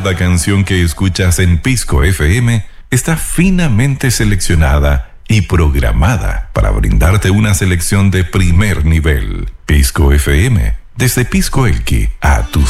Cada canción que escuchas en Pisco FM está finamente seleccionada y programada para brindarte una selección de primer nivel. Pisco FM, desde Pisco Elqui a tus